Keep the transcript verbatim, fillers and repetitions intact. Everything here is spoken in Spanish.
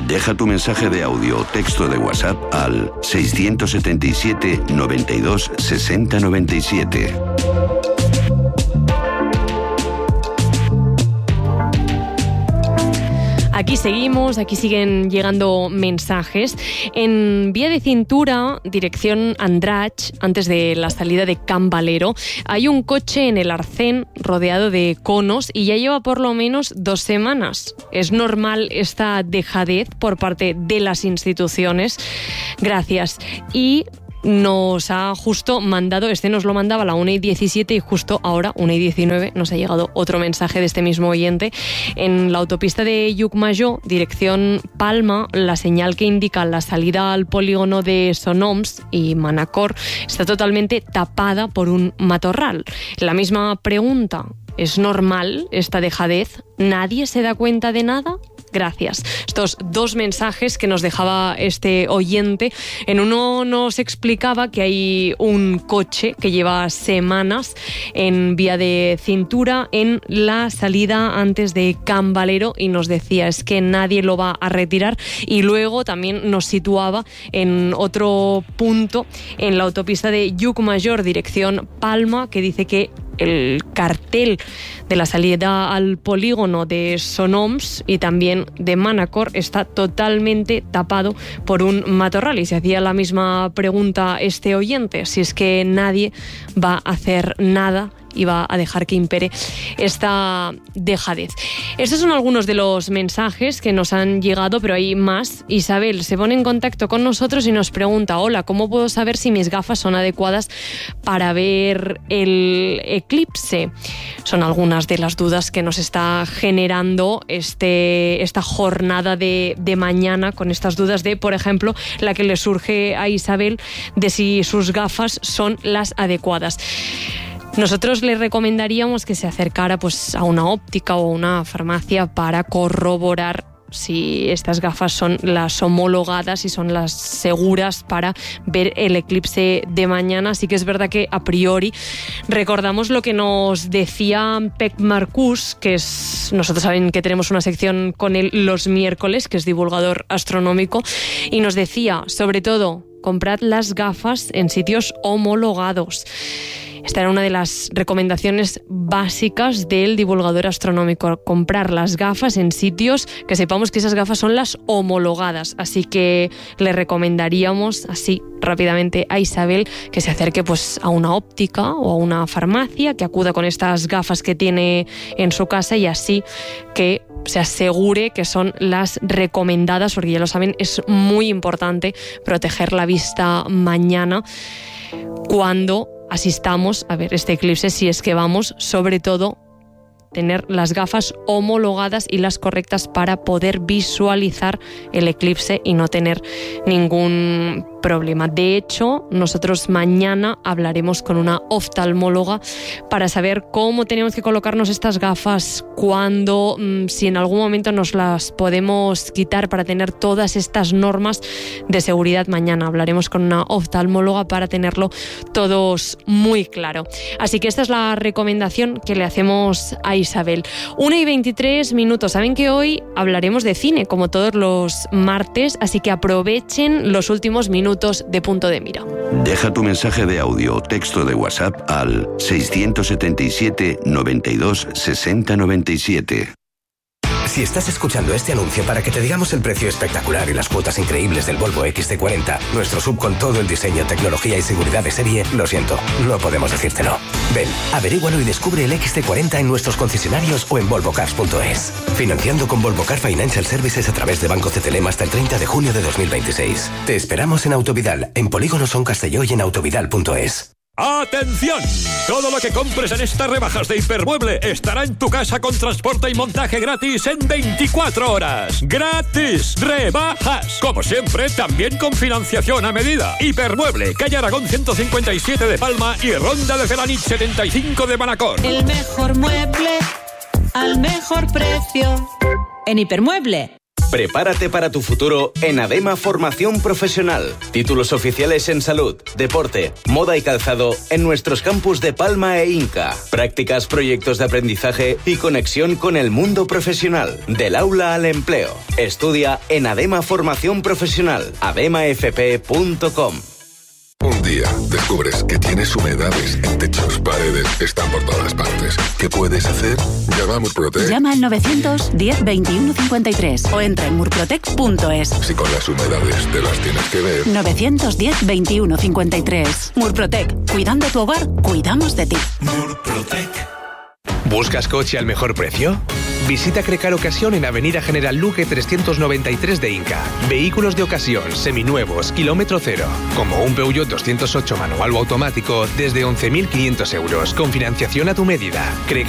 Deja tu mensaje de audio o texto de WhatsApp al seiscientos setenta y siete, noventa y dos, sesenta, noventa y siete. Aquí seguimos, aquí siguen llegando mensajes. En vía de cintura, dirección Andratx, antes de la salida de Can Valero, hay un coche en el arcén rodeado de conos y ya lleva por lo menos dos semanas. ¿Es normal esta dejadez por parte de las instituciones? Gracias. Y nos ha justo mandado, este nos lo mandaba a la una y diecisiete y justo ahora, una y diecinueve, nos ha llegado otro mensaje de este mismo oyente. En la autopista de Llucmajor, dirección Palma, la señal que indica la salida al polígono de Sonoms y Manacor está totalmente tapada por un matorral. La misma pregunta, ¿es normal esta dejadez? ¿Nadie se da cuenta de nada? Gracias. Estos dos mensajes que nos dejaba este oyente. En uno nos explicaba que hay un coche que lleva semanas en vía de cintura en la salida antes de Can Valero y nos decía es que nadie lo va a retirar, y luego también nos situaba en otro punto en la autopista de Llucmajor, dirección Palma, que dice que el cartel de la salida al polígono de Sonoms y también de Manacor está totalmente tapado por un matorral. Y se hacía la misma pregunta este oyente, si es que nadie va a hacer nada y va a dejar que impere esta dejadez. Estos son algunos de los mensajes que nos han llegado, pero hay más. Isabel se pone en contacto con nosotros y nos pregunta: hola, ¿cómo puedo saber si mis gafas son adecuadas para ver el eclipse? Son algunas de las dudas que nos está generando este, esta jornada de, de mañana, con estas dudas de, por ejemplo, la que le surge a Isabel de si sus gafas son las adecuadas. Nosotros le recomendaríamos que se acercara pues, a una óptica o a una farmacia para corroborar si estas gafas son las homologadas y son las seguras para ver el eclipse de mañana. Así que es verdad que a priori recordamos lo que nos decía Pep Marcús, que es, nosotros saben que tenemos una sección con él los miércoles, que es divulgador astronómico, y nos decía, sobre todo, comprad las gafas en sitios homologados. Esta era una de las recomendaciones básicas del divulgador astronómico, comprar las gafas en sitios que sepamos que esas gafas son las homologadas. Así que le recomendaríamos así rápidamente a Isabel que se acerque pues, a una óptica o a una farmacia, que acuda con estas gafas que tiene en su casa y así que se asegure que son las recomendadas, porque ya lo saben, es muy importante proteger la vista mañana cuando asistamos a ver este eclipse, si es que vamos, sobre todo, tener las gafas homologadas y las correctas para poder visualizar el eclipse y no tener ningún problema. De hecho, nosotros mañana hablaremos con una oftalmóloga para saber cómo tenemos que colocarnos estas gafas, cuándo, si en algún momento nos las podemos quitar para tener todas estas normas de seguridad. Mañana hablaremos con una oftalmóloga para tenerlo todos muy claro. Así que esta es la recomendación que le hacemos a Isabel. una y veintitrés minutos. Saben que hoy hablaremos de cine, como todos los martes, así que aprovechen los últimos minutos de Punto de Mira. Deja tu mensaje de audio o texto de WhatsApp al seiscientos setenta y siete, noventa y dos, sesenta, noventa y siete. Si estás escuchando este anuncio para que te digamos el precio espectacular y las cuotas increíbles del Volvo equis ce cuarenta, nuestro sub con todo el diseño, tecnología y seguridad de serie, lo siento, no podemos decírtelo. Ven, averígualo y descubre el equis ce cuarenta en nuestros concesionarios o en volvo cars punto es. Financiando con Volvo Car Financial Services a través de Banco C T L M hasta el treinta de junio de dos mil veintiséis. Te esperamos en Autovidal, en Polígono Son Castelló y en autovidal punto es. ¡Atención! Todo lo que compres en estas rebajas de Hipermueble estará en tu casa con transporte y montaje gratis en veinticuatro horas. ¡Gratis! ¡Rebajas! Como siempre, también con financiación a medida. Hipermueble, calle Aragón ciento cincuenta y siete de Palma y Ronda de Felanich setenta y cinco de Manacor. El mejor mueble al mejor precio. En Hipermueble. Prepárate para tu futuro en ADEMA Formación Profesional. Títulos oficiales en salud, deporte, moda y calzado en nuestros campus de Palma e Inca. Prácticas, proyectos de aprendizaje y conexión con el mundo profesional. Del aula al empleo. Estudia en ADEMA Formación Profesional. adema f p punto com. Un día descubres que tienes humedades en techos, paredes, están por todas partes. ¿Qué puedes hacer? Llama a Murprotec. Llama al novecientos diez veintiuno cincuenta y tres o entra en murprotec punto es. Si con las humedades te las tienes que ver. novecientos diez veintiuno cincuenta y tres. Murprotec. Cuidando tu hogar, cuidamos de ti. Murprotec. ¿Buscas coche al mejor precio? Visita Crecar Ocasión en Avenida General Luque trescientos noventa y tres de Inca. Vehículos de ocasión, seminuevos, kilómetro cero. Como un Peugeot doscientos ocho manual o automático desde once mil quinientos euros, con financiación a tu medida. Crecar